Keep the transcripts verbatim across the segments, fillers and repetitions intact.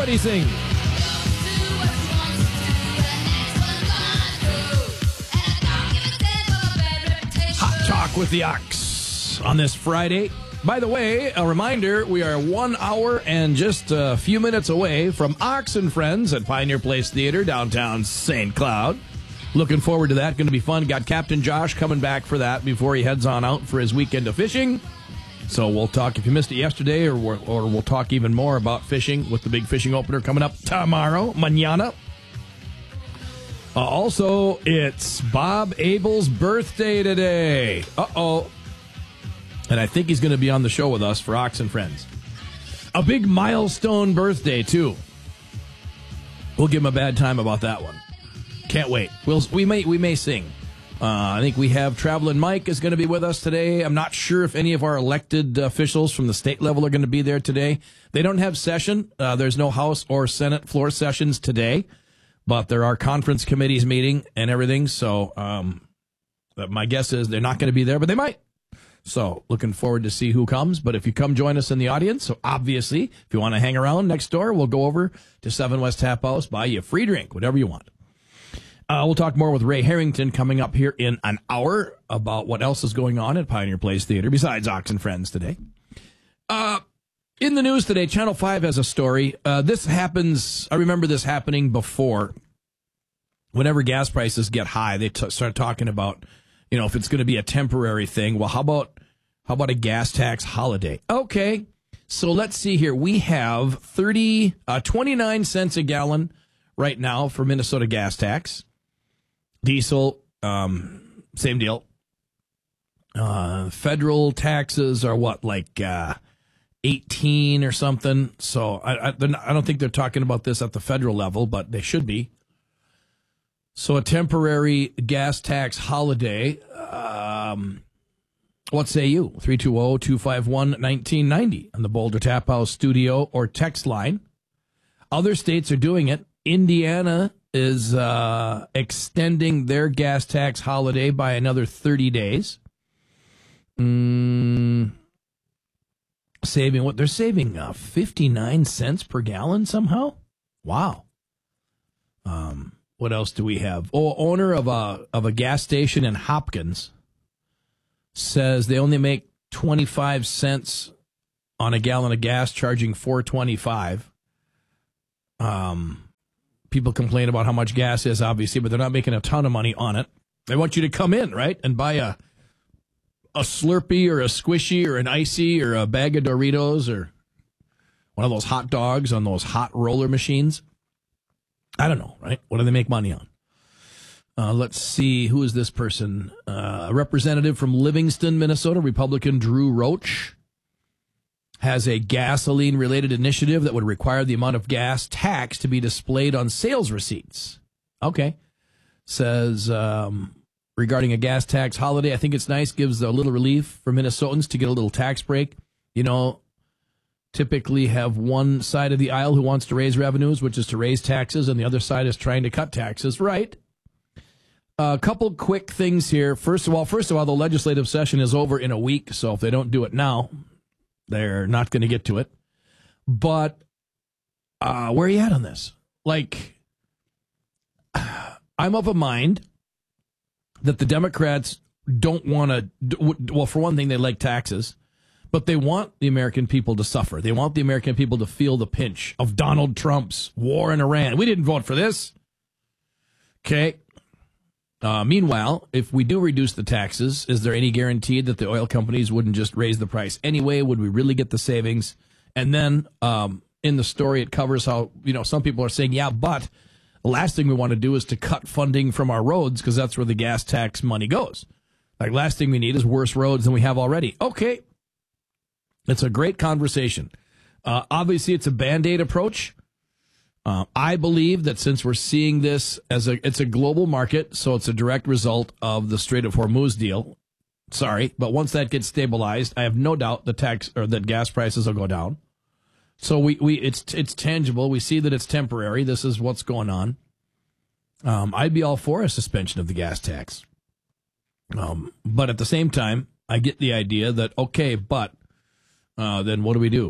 Everybody sing. Hot Talk with the Ox on this Friday. By the way, a reminder, we are one hour and just a few minutes away from Ox and Friends at Pioneer Place Theater, downtown Saint Cloud. Looking forward to that. Going to be fun. Got Captain Josh coming back for that before he heads on out for his weekend of fishing. So we'll talk, if you missed it yesterday, or, we're, or we'll talk even more about fishing with the big fishing opener coming up tomorrow, mañana. Uh, also, it's Bob Abel's birthday today. Uh-oh. And I think he's going to be on the show with us for Ox and Friends. A big milestone birthday, too. We'll give him a bad time about that one. Can't wait. We'll, we may we may sing. Uh, I think we have Traveling Mike is going to be with us today. I'm not sure if any of our elected officials from the state level are going to be there today. They don't have session. Uh, there's no House or Senate floor sessions today. But there are conference committees meeting and everything. So um, my guess is they're not going to be there, but they might. So looking forward to see who comes. But if you come join us in the audience, so obviously, if you want to hang around next door, we'll go over to seven West Tap House, buy you a free drink, whatever you want. Uh, we'll talk more with Ray Harrington coming up here in an hour about what else is going on at Pioneer Place Theater besides Ox and Friends today. Uh, in the news today, Channel five has a story. Uh, this happens, I remember this happening before. Whenever gas prices get high, they t- start talking about, you know, if it's going to be a temporary thing. Well, how about how about a gas tax holiday? Okay, so let's see here. We have thirty, uh, twenty-nine cents a gallon right now for Minnesota gas tax. Diesel, um, same deal. Uh, federal taxes are what, like uh, eighteen or something. So I, I, not, I don't think they're talking about this at the federal level, but they should be. So a temporary gas tax holiday. Um, what say you? three two zero, two five one, one nine nine zero on the Boulder Tap House studio or text line. Other states are doing it. Indiana is uh, extending their gas tax holiday by another thirty days. Mm, saving what? They're saving uh, fifty-nine cents per gallon somehow? Wow. Um, what else do we have? Oh, owner of a of a gas station in Hopkins says they only make twenty-five cents on a gallon of gas, charging four twenty-five. Um, people complain about how much gas is, obviously, but they're not making a ton of money on it. They want you to come in, right, and buy a a Slurpee or a Squishy or an Icy or a bag of Doritos or one of those hot dogs on those hot roller machines. I don't know, right? What do they make money on? Uh, let's see. Who is this person? Uh, a representative from Livingston, Minnesota, Republican Drew Roach, has a gasoline-related initiative that would require the amount of gas tax to be displayed on sales receipts. Okay. Says, um, regarding a gas tax holiday, I think it's nice, gives a little relief for Minnesotans to get a little tax break. You know, typically have one side of the aisle who wants to raise revenues, which is to raise taxes, and the other side is trying to cut taxes, right? A couple quick things here. First of all, first of all, the legislative session is over in a week, so if they don't do it now, they're not going to get to it. But uh, where are you at on this? Like, I'm of a mind that the Democrats don't want to, well, for one thing, they like taxes, but they want the American people to suffer. They want the American people to feel the pinch of Donald Trump's war in Iran. We didn't vote for this. Okay. Uh, meanwhile, if we do reduce the taxes, is there any guarantee that the oil companies wouldn't just raise the price anyway? Would we really get the savings? And then um, in the story, it covers how, you know, some people are saying, yeah, but the last thing we want to do is to cut funding from our roads because that's where the gas tax money goes. Like, last thing we need is worse roads than we have already. Okay. It's a great conversation. Uh, obviously, it's a Band-Aid approach. Uh, I believe that since we're seeing this as a, it's a global market, so it's a direct result of the Strait of Hormuz deal. Sorry, but once that gets stabilized, I have no doubt the tax or that gas prices will go down. So we, we it's it's tangible. We see that it's temporary. This is what's going on. Um, I'd be all for a suspension of the gas tax. Um, but at the same time, I get the idea that, okay, but uh, then what do we do?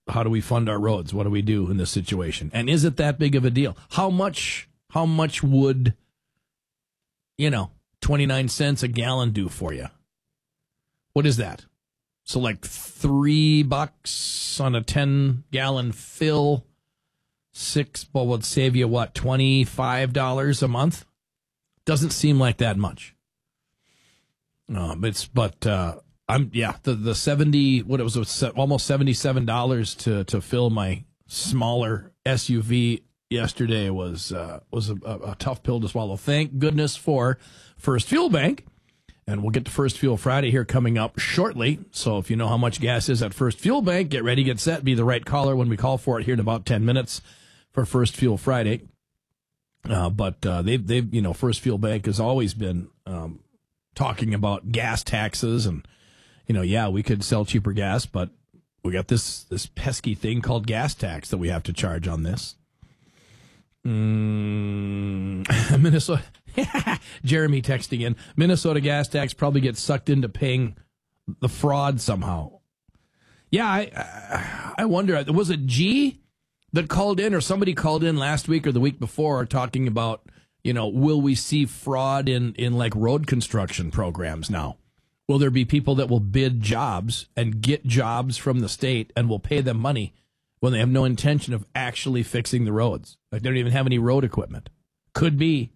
how do we fund our roads? What do we do in this situation? And is it that big of a deal? How much, how much would, you know, twenty-nine cents a gallon do for you? What is that? So like three bucks on a ten gallon fill, six, well, would save you what, twenty-five dollars a month? Doesn't seem like that much. Um, it's, but, uh, I'm, yeah, the, the seventy, what it was, it was almost seventy-seven dollars to, to fill my smaller S U V yesterday was, uh, was a, a, a tough pill to swallow. Thank goodness for First Fuel Bank. And we'll get to First Fuel Friday here coming up shortly. So if you know how much gas is at First Fuel Bank, get ready, get set, be the right caller when we call for it here in about ten minutes for First Fuel Friday. Uh, but uh, they've, they've, you know, First Fuel Bank has always been um, talking about gas taxes and, you know, yeah, we could sell cheaper gas, but we got this this pesky thing called gas tax that we have to charge on this. Mm, Minnesota, Jeremy texting in, Minnesota gas tax probably gets sucked into paying the fraud somehow. Yeah, I, I wonder, was it G that called in, or somebody called in last week or the week before talking about, you know, will we see fraud in, in like road construction programs now? Will there be people that will bid jobs and get jobs from the state and will pay them money when they have no intention of actually fixing the roads? Like they don't even have any road equipment. Could be.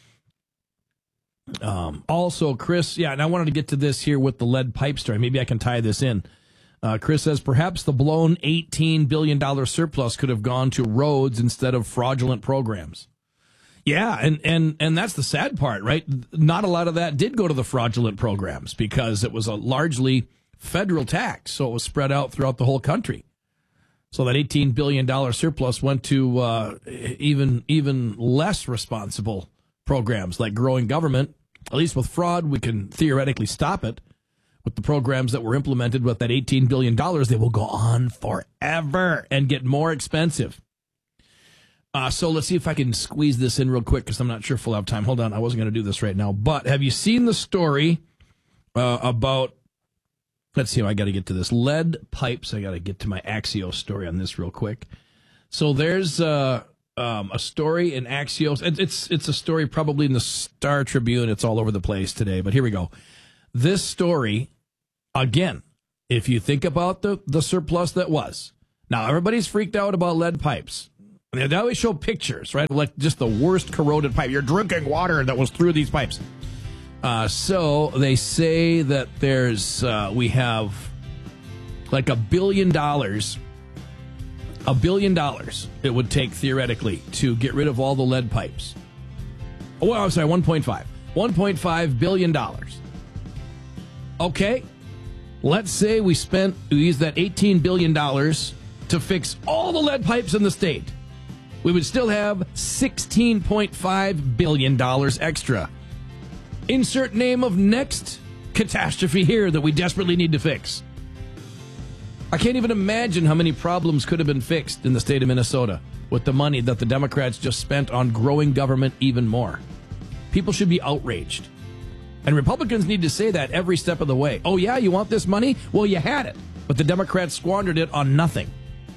Um, also, Chris, yeah, and I wanted to get to this here with the lead pipe story. Maybe I can tie this in. Uh, Chris says perhaps the blown eighteen billion dollars surplus could have gone to roads instead of fraudulent programs. Yeah, and, and, and that's the sad part, right? Not a lot of that did go to the fraudulent programs because it was a largely federal tax, so it was spread out throughout the whole country. So that eighteen billion dollars surplus went to uh, even even less responsible programs like growing government. At least with fraud, we can theoretically stop it. With the programs that were implemented with that eighteen billion dollars, they will go on forever and get more expensive. Uh, so let's see if I can squeeze this in real quick because I'm not sure if we'll have time. Hold on, I wasn't going to do this right now. But have you seen the story uh, about, let's see, I got to get to this, lead pipes. I got to get to my Axios story on this real quick. So there's uh, um, a story in Axios. It's, it's a story probably in the Star Tribune. It's all over the place today, but here we go. This story, again, if you think about the, the surplus that was. Now, everybody's freaked out about lead pipes. They always show pictures, right? Like just the worst corroded pipe. You're drinking water that was through these pipes. Uh, so they say that there's, uh, we have like a billion dollars, a billion dollars it would take theoretically to get rid of all the lead pipes. Oh, well, I'm sorry, one point five. one point five billion dollars. Okay, let's say we spent, we used that eighteen billion dollars to fix all the lead pipes in the state. We would still have sixteen point five billion dollars extra. Insert name of next catastrophe here that we desperately need to fix. I can't even imagine how many problems could have been fixed in the state of Minnesota with the money that the Democrats just spent on growing government even more. People should be outraged. And Republicans need to say that every step of the way. Oh, yeah, you want this money? Well, you had it. But the Democrats squandered it on nothing.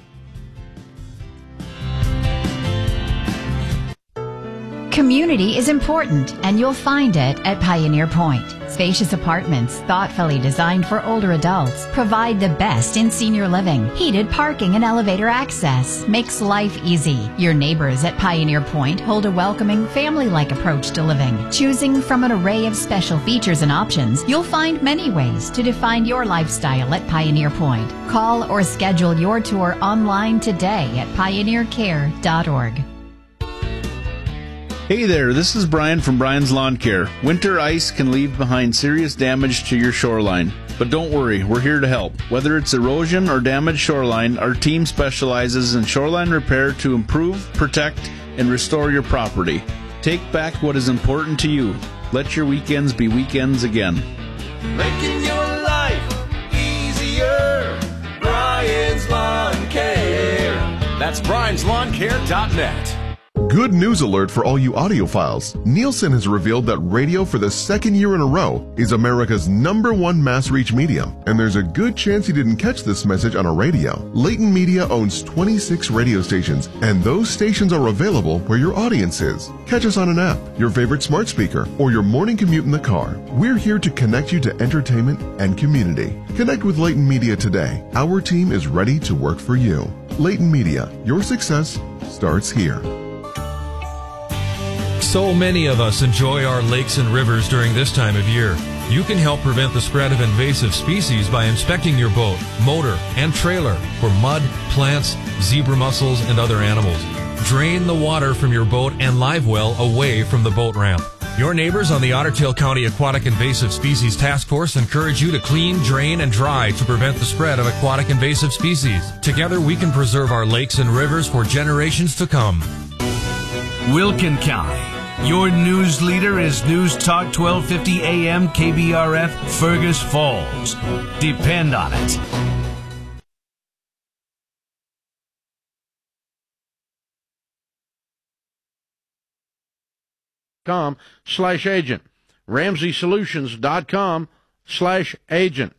Community is important, and you'll find it at Pioneer Point. Spacious apartments, thoughtfully designed for older adults, provide the best in senior living. Heated parking and elevator access makes life easy. Your neighbors at Pioneer Point hold a welcoming, family-like approach to living. Choosing from an array of special features and options, you'll find many ways to define your lifestyle at Pioneer Point. Call or schedule your tour online today at pioneer care dot org. Hey there, this is Brian from Brian's Lawn Care. Winter ice can leave behind serious damage to your shoreline. But don't worry, we're here to help. Whether it's erosion or damaged shoreline, our team specializes in shoreline repair to improve, protect, and restore your property. Take back what is important to you. Let your weekends be weekends again. Making your life easier. Brian's Lawn Care. That's brians lawn care dot net. Good news alert for all you audiophiles. Nielsen has revealed that radio for the second year in a row is America's number one mass reach medium, and there's a good chance you didn't catch this message on a radio. Leighton Media owns twenty-six radio stations, and those stations are available where your audience is. Catch us on an app, your favorite smart speaker, or your morning commute in the car. We're here to connect you to entertainment and community. Connect with Leighton Media today. Our team is ready to work for you. Leighton Media, your success starts here. So many of us enjoy our lakes and rivers during this time of year. You can help prevent the spread of invasive species by inspecting your boat, motor, and trailer for mud, plants, zebra mussels, and other animals. Drain the water from your boat and live well away from the boat ramp. Your neighbors on the Otter Tail County Aquatic Invasive Species Task Force encourage you to clean, drain, and dry to prevent the spread of aquatic invasive species. Together, we can preserve our lakes and rivers for generations to come. Wilkin County. Your news leader is News Talk twelve fifty A M K B R F Fergus Falls. Depend on it. com slash agent. Ramsey Solutions dot com slash agent.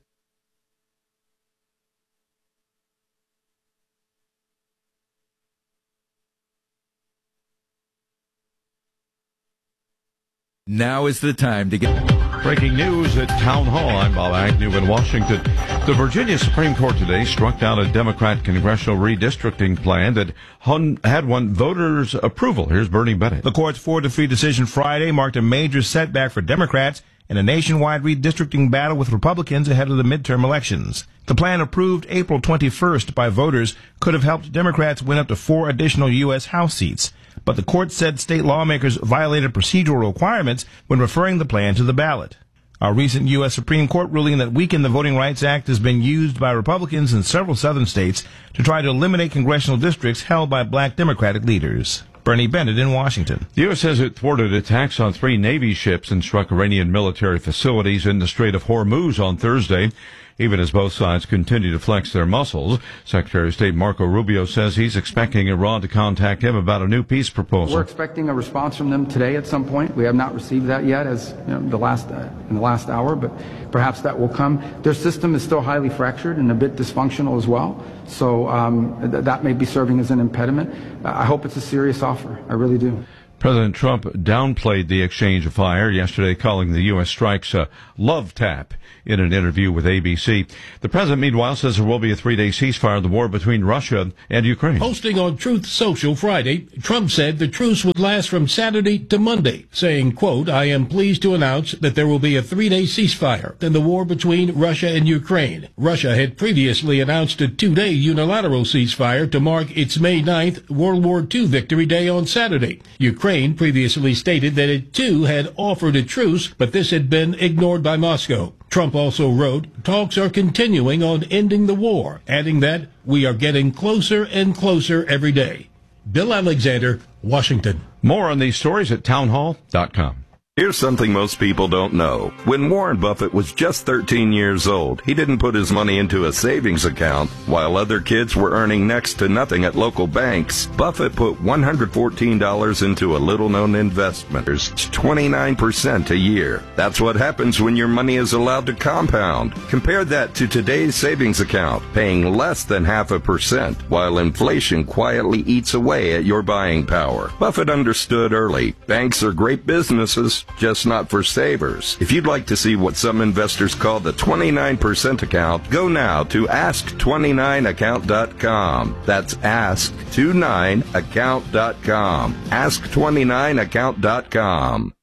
Now is the time to get... Breaking news at Town Hall. I'm Bob Agnew in Washington. The Virginia Supreme Court today struck down a Democrat congressional redistricting plan that had won voters' approval. Here's Bernie Bennett. The court's four to three decision Friday marked a major setback for Democrats in a nationwide redistricting battle with Republicans ahead of the midterm elections. The plan, approved April twenty-first by voters, could have helped Democrats win up to four additional U S House seats. But the court said state lawmakers violated procedural requirements when referring the plan to the ballot. A recent U S Supreme Court ruling that weakened the Voting Rights Act has been used by Republicans in several southern states to try to eliminate congressional districts held by black Democratic leaders. Bernie Bennett in Washington. The U S says it thwarted attacks on three Navy ships and struck Iranian military facilities in the Strait of Hormuz on Thursday, even as both sides continue to flex their muscles. Secretary of State Marco Rubio says he's expecting Iran to contact him about a new peace proposal. We're expecting a response from them today at some point. We have not received that yet, as you know, the last uh, in the last hour, but perhaps that will come. Their system is still highly fractured and a bit dysfunctional as well, so um, th- that may be serving as an impediment. I hope it's a serious offer. I really do. President Trump downplayed the exchange of fire yesterday, calling the U S strikes a love tap in an interview with A B C. The president, meanwhile, says there will be a three-day ceasefire in the war between Russia and Ukraine. Posting on Truth Social Friday, Trump said the truce would last from Saturday to Monday, saying, quote, "I am pleased to announce that there will be a three-day ceasefire in the war between Russia and Ukraine." Russia had previously announced a two-day unilateral ceasefire to mark its May ninth World War Two Victory Day on Saturday. Ukraine previously stated that it too had offered a truce, but this had been ignored by Moscow. Trump also wrote, "Talks are continuing on ending the war," adding that we are getting closer and closer every day. Bill Alexander, Washington. More on these stories at townhall dot com. Here's something most people don't know. When Warren Buffett was just thirteen years old, he didn't put his money into a savings account. While other kids were earning next to nothing at local banks, Buffett put one hundred fourteen dollars into a little-known investment. There's twenty-nine percent a year. That's what happens when your money is allowed to compound. Compare that to today's savings account, paying less than half a percent, while inflation quietly eats away at your buying power. Buffett understood early. Banks are great businesses, just not for savers. If you'd like to see what some investors call the twenty-nine percent account, go now to ask twenty-nine account dot com. That's ask twenty-nine account dot com. ask twenty-nine account dot com.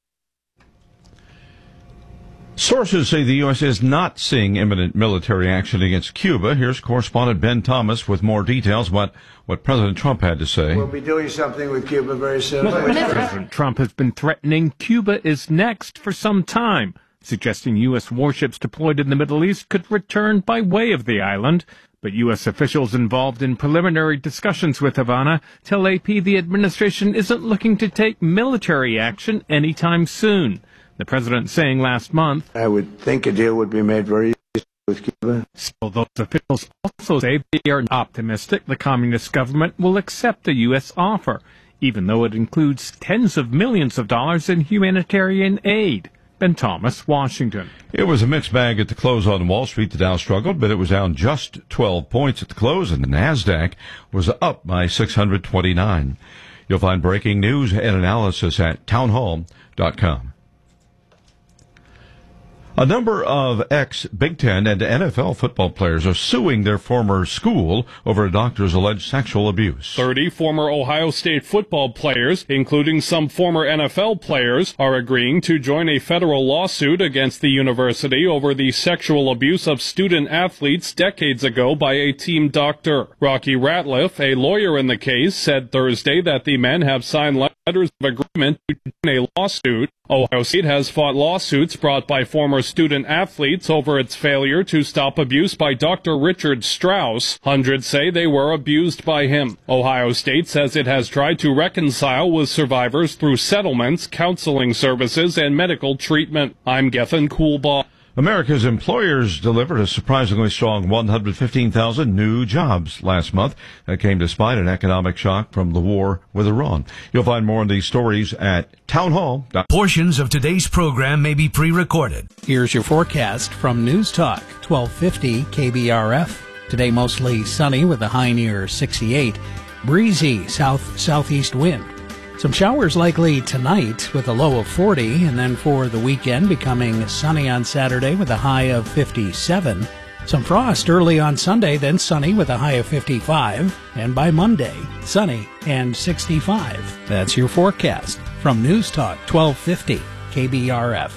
Sources say the U S is not seeing imminent military action against Cuba. Here's correspondent Ben Thomas with more details about what President Trump had to say. We'll be doing something with Cuba very soon. President Trump has been threatening Cuba is next for some time, suggesting U S warships deployed in the Middle East could return by way of the island. But U S officials involved in preliminary discussions with Havana tell A P the administration isn't looking to take military action anytime soon. The president saying last month, I would think a deal would be made very easy with Cuba. So those officials also say they are optimistic the communist government will accept the U S offer, even though it includes tens of millions of dollars in humanitarian aid. Ben Thomas, Washington. It was a mixed bag at the close on Wall Street. The Dow struggled, but it was down just twelve points at the close, and the NASDAQ was up by six hundred twenty-nine. You'll find breaking news and analysis at townhall dot com. A number of ex-Big Ten and N F L football players are suing their former school over a doctor's alleged sexual abuse. thirty former Ohio State football players, including some former N F L players, are agreeing to join a federal lawsuit against the university over the sexual abuse of student athletes decades ago by a team doctor. Rocky Ratliff, a lawyer in the case, said Thursday that the men have signed letters of agreement to join a lawsuit. Ohio State has fought lawsuits brought by former student athletes over its failure to stop abuse by Doctor Richard Strauss. Hundreds say they were abused by him. Ohio State says it has tried to reconcile with survivors through settlements, counseling services, and medical treatment. I'm Gethin Coolbaugh. America's employers delivered a surprisingly strong one hundred fifteen thousand new jobs last month. That came despite an economic shock from the war with Iran. You'll find more on these stories at townhall dot com. Portions of today's program may be pre-recorded. Here's your forecast from News Talk, twelve fifty K B R F. Today mostly sunny with a high near sixty-eight. Breezy south-southeast wind. Some showers likely tonight with a low of forty, and then for the weekend becoming sunny on Saturday with a high of fifty-seven. Some frost early on Sunday, then sunny with a high of fifty-five, and by Monday, sunny and sixty-five. That's your forecast from News Talk twelve fifty K B R F.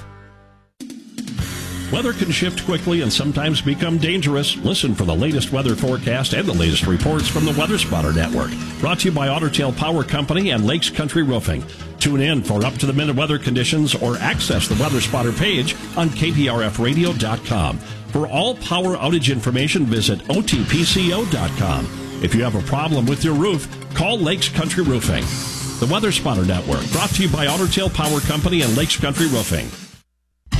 Weather can shift quickly and sometimes become dangerous. Listen for the latest weather forecast and the latest reports from the Weather Spotter Network. Brought to you by Otter Tail Power Company and Lakes Country Roofing. Tune in for up-to-the-minute weather conditions or access the Weather Spotter page on K P R F radio dot com. For all power outage information, visit O T P C O dot com. If you have a problem with your roof, call Lakes Country Roofing. The Weather Spotter Network, brought to you by Otter Tail Power Company and Lakes Country Roofing.